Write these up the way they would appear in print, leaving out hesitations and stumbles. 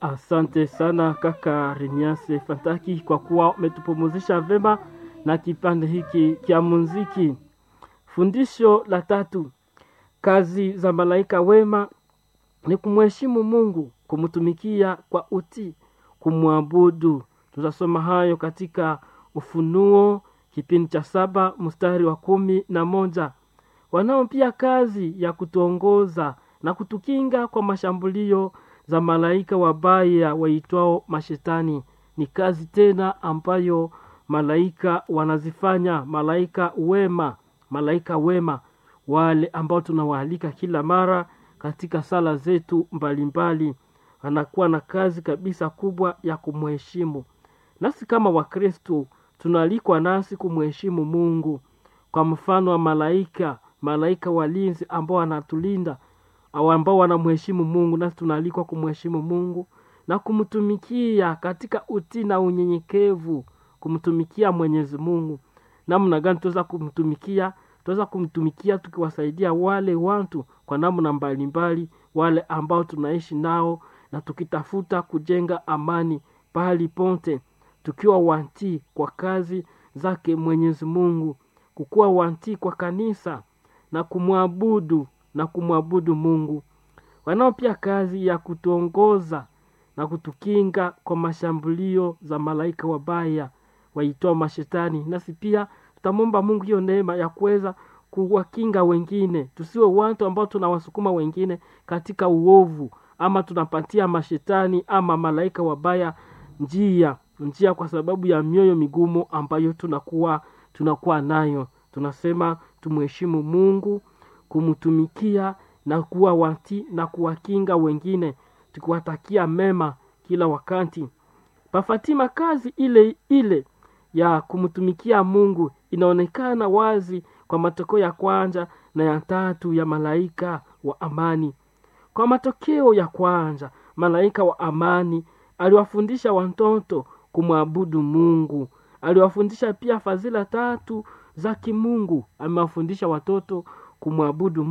Asante sana kaka Reniase Fantaki kwa kuwa umetupumzisha vema na kipande hiki kia muziki. Fundisho la 3. Kazi za malaika wema ni kumheshimu Mungu, kumtumikia kwa utii, kumwabudu. Tutasoma hayo katika Ufunuo kipindi cha 7 mstari wa 11. Wanao pia kazi ya kutuongoza na kutukinga kwa mashambulio za malaika wabaya waitwao mashetani. Ni kazi tena ambayo malaika wanazifanya, malaika wema wale ambao tunawaalika kila mara katika sala zetu mbalimbali. Wanakuwa na kazi kabisa kubwa ya kumheshimu. Nasi kama Wakristo tunaalikwa nasi kumheshimu Mungu. Kwa mfano wa malaika walinzi ambao wanatulinda, au ambao wanamheshimu Mungu, nasi tunaalikwa kumheshimu Mungu na kumtumikia katika utii na unyenyekevu, kumtumikia Mwenyezi Mungu. Namna gani tuweza kumtumikia? Tuweza kumtumikia tukiwasaidia wale watu kwa namna mbalimbali, wale ambao tunaishi nao, na tukitafuta kujenga amani pahali pote, tukiwa watii kwa kazi zake Mwenyezi Mungu, kukuwa watii kwa kanisa na kumwabudu Mungu. Wanao pia kazi ya kutuongoza na kutukinga kwa mashambulio za malaika wabaya waitwa mashetani. Nasi pia tutamwomba Mungu hiyo neema ya kuweza kuwakinga wengine. Tusiwe watu ambao tunawasukuma wengine katika uovu, ama tunapatia mashetani ama malaika wabaya njia kwa sababu ya mioyo migumu ambayo tunakuwa nayo. Tunasema tumheshimu Mungu, kumtumikia na kuwa watii na kuwakinga wengine, tukiwatakia mema kila wakati. Pafatima, kazi ile ya kumtumikia Mungu inaonekana wazi kwa matokeo ya kwanza na ya 3 ya malaika wa amani. Kwa matokeo ya kwanza, malaika wa amani aliwafundisha watoto kumwabudu Mungu. Aliwafundisha pia fadhila 3 za kimungu. Amewafundisha watoto kumwabudu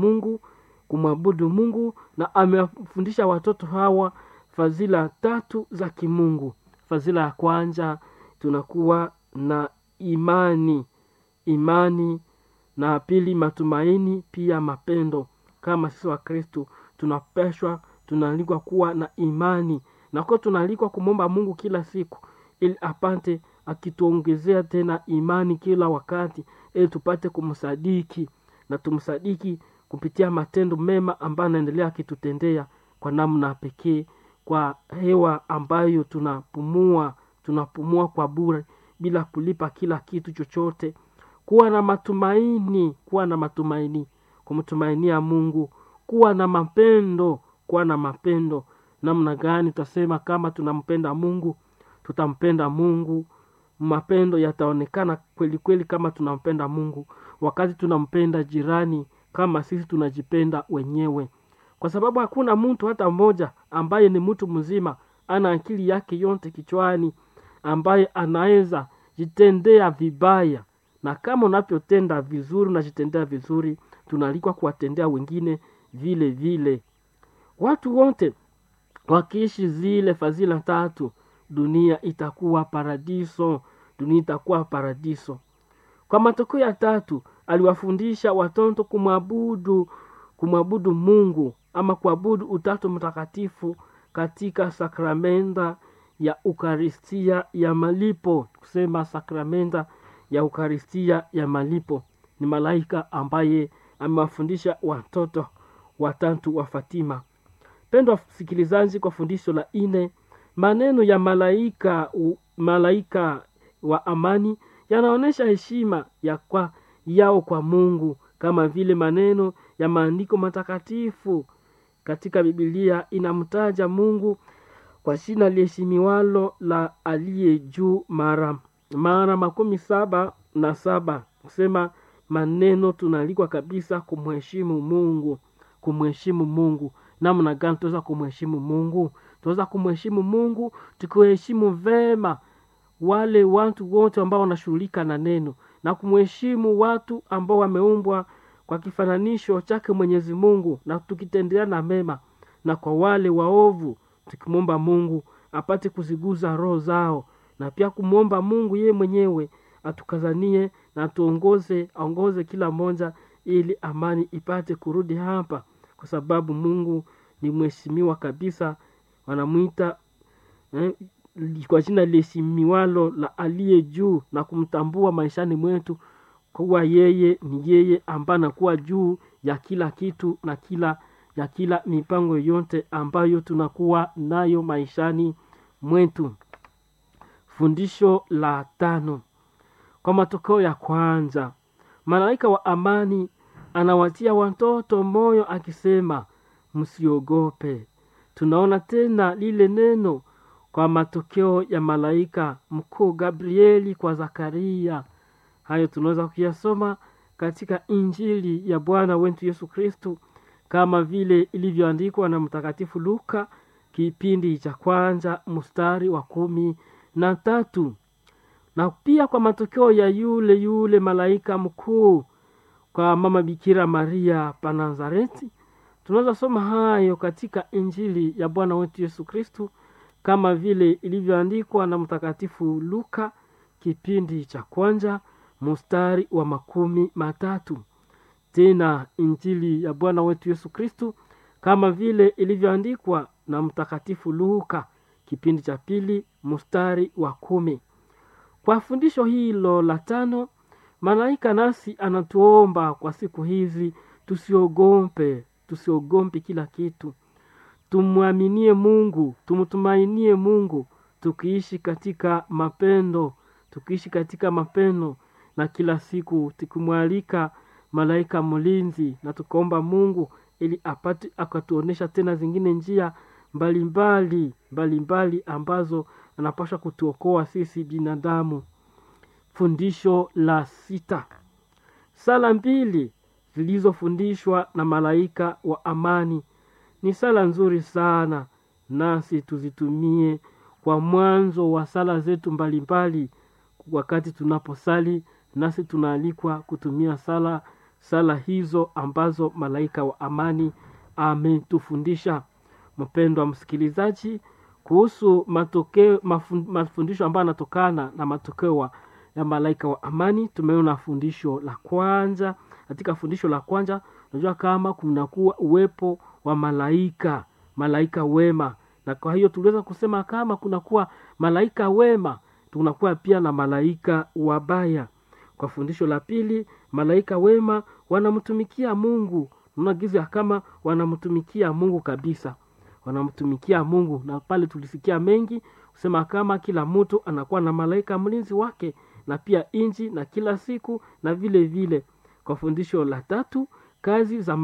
Mungu na amewafundisha watoto hawa fadhila 3 za kimungu. Fadhila ya kwanza, tunakuwa na imani, na pili matumaini, pia mapendo. Kama sisi wa Kristo tunaalikwa kuwa na imani, na kwa tunaalikwa kumomba Mungu kila siku ili apate akituongezea tena imani kila wakati, ili tupate kumsadiki na tumsadiki kupitia matendo mema ambayo anaendelea akitutendea kwa namna pekee, kwa hewa ambayo tunapumua kwa bure bila kulipa kila kitu chochote. Kuwa na matumaini, kumtumainia Mungu, kuwa na mapendo. Namna gani tutasema kama tunampenda Mungu? Tutampenda Mungu, mapendo yataonekana kweli kweli kama tunampenda Mungu wakati tunampenda jirani kama sisi tunajipenda wenyewe. Kwa sababu hakuna mtu hata mmoja ambaye ni mtu mzima, ana akili yake yote kichwani, ambaye anaweza jitendea vibaya. Na kama unavyotenda vizuri, unajitendea vizuri, tunaalikwa kuwatendea wengine vile vile. Watu wote wakiishi zile fadhila 3, dunia itakuwa paradiso. Kwa matokeo ya 3, aliwafundisha watoto kumwabudu Mungu, ama kuabudu Utatu Mtakatifu katika sakramenta ya Ukaristia ya malipo. Kusema sakramenta ya Ukaristia ya malipo, ni malaika ambaye amewafundisha watoto watatu wa Fatima. Pendwa sikilizaji, kwa fundisho la 4, maneno ya malaika wa amani yanaonesha heshima yao kwa Mungu, kama vile maneno ya maandiko matakatifu katika Biblia inamtaja Mungu kwa jina liheshimiwalo la aliye juu mara 77. Kusema maneno tunaalikwa kabisa kumheshimu Mungu. Namna gani tuweza kumheshimu Mungu? Tuweza kumheshimu Mungu tukiheshimu vema wale watu wote ambao wanashughulika na neno, na kumheshimu watu ambao wameumbwa kwa kifananisho chake Mwenyezi Mungu, na tukitendeana mema, na kwa wale waovu tukimwomba Mungu apate kuziguza roho zao, na pia kumwomba Mungu yeye mwenyewe atukazanie na aongoze kila mmoja ili amani ipate kurudi hapa, kwa sababu Mungu ni mheshimiwa kabisa. Wanamuita kwa jina liheshimiwalo la aliye juu, na kumtambua maishani mwetu kuwa yeye ni yeye ambaye anakuwa juu ya kila kitu na kila mipango yote ambayo tunakuwa nayo maishani mwetu. Fundisho la 5. Kwa matokeo ya kwanza, malaika wa amani anawatia watoto moyo akisema, msiogope. Tunaona tena lile neno kwa matokeo ya malaika mkuu Gabrieli kwa Zakaria. Hayo tunaweza kuyasoma katika Injili ya Bwana wetu Yesu Kristo kama vile ilivyoandikwa na Mtakatifu Luka kipindi cha 1 mstari wa 13. Na pia kwa matokeo ya yule malaika mkuu kwa mama Bikira Maria pa Nazareti, tunaweza soma hayo katika Injili ya Bwana wetu Yesu Kristo kama vile ilivyoandikwa na Mtakatifu Luka kipindi cha 1 mstari wa 13. Tena Injili ya Bwana wetu Yesu Kristo kama vile ilivyoandikwa na Mtakatifu Luka kipindi cha 2 mstari wa 10. Kwa fundisho hilo la 5, malaika nasi anatuomba kwa siku hizi tusiogope kila kitu. Tumwaminie Mungu, tumtumainie Mungu, tukiishi katika mapendo, na kila siku tukimwalika malaika mlinzi, na tukaomba Mungu ili akatuonesha tena zingine njia mbalimbali ambazo anapaswa kutuokoa sisi binadamu. Fundisho la 6. Sala 2 zilizofundishwa na malaika wa amani ni sala nzuri sana, nasi tuzitumie kwa mwanzo wa sala zetu mbalimbali. Wakati tunaposali, nasi tunaalikwa kutumia sala hizo ambazo malaika wa amani ametufundisha. Mpendwa msikilizaji, kuhusu mafundisho ambayo yanatokana na matokeo ya malaika wa amani, tumeona fundisho la kwanza. Katika fundisho la kwanza tunajua kama kunakuwa uwepo wa malaika wema, na kwa hiyo tuliweza kusema kama kunakuwa malaika wema, tunakuwa pia na malaika wabaya. Kwa fundisho la pili, malaika wema wanamtumikia Mungu. Tunaagiza kama wanamtumikia Mungu kabisa, wanamtumikia Mungu, na pale tulisikia mengi kusema kama kila mtu anakuwa na malaika mlinzi wake, na pia inji na kila siku na vile. Kwa fundisho la 3, kazi za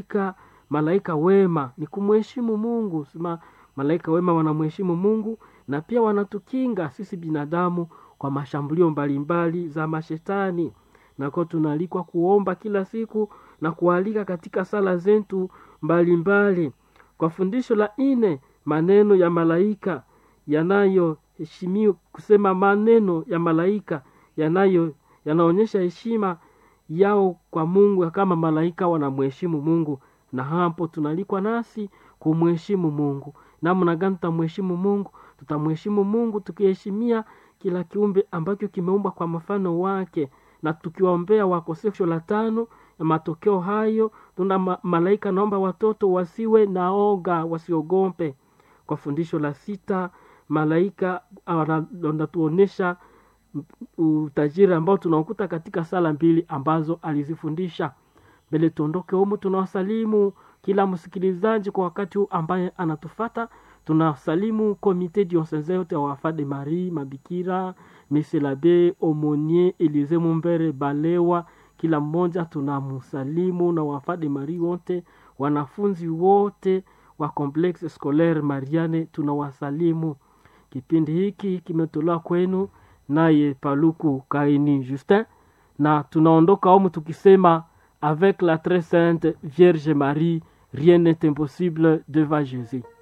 malaika wema ni kumheshimu Mungu. Sema malaika wema wanamheshimu Mungu, na pia wanatukinga sisi binadamu kwa mashambulio mbalimbali za mashetani. Na kwa tunalikwa kuomba kila siku na kualika katika sala zetu mbalimbali. Kwa fundisho la 4, maneno ya malaika yanayoheshimiwa, kusema maneno ya malaika yanaonyesha heshima yao kwa Mungu, kama malaika wanamheshimu Mungu. Na hapo tunalikwa nasi kumheshimu Mungu. Namna gani tutamheshimu Mungu? Tutamheshimu Mungu tukiheshimia kila kiumbe ambacho kimeumbwa kwa mfano wake, na tukiwaombea wakosefu. La 5, na matokeo hayo tuna malaika naomba watoto wasiwe na oga, wasiogope. Kwa fundisho la 6, malaika wanatuonesha utajiri ambao tunaokuta katika sala 2 ambazo alizifundisha. Mbele tuondoke humu, tunawasalimu kila msikilizaji kwa wakati huu ambaye anatufata. Tunasalimu komite diocese yote wa Fade Marie, mabikira, Meselabe, Omonier, Elize Mumbere, Balewa, kila mmoja tunamusalimu, na wafade Marie wote, wanafunzi wote wa Complexe Scolaire Mariane tunawasalimu. Kipindi hiki kimetolewa kwenu naye Paluku Kaini Justin, na tunaondoka humu tukisema avec la très sainte Vierge Marie, rien n'est impossible devant Jésus.